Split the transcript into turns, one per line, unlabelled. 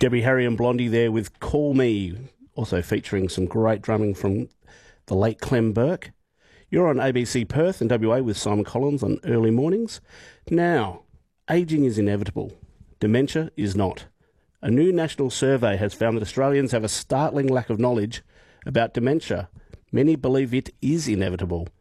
Debbie Harry and Blondie there with Call Me, also featuring some great drumming from the late Clem Burke. You're on ABC Perth and WA with Simon Collins on early mornings. Now, ageing is inevitable. Dementia is not. A new national survey has found that Australians have a startling lack of knowledge about dementia. Many believe it is inevitable.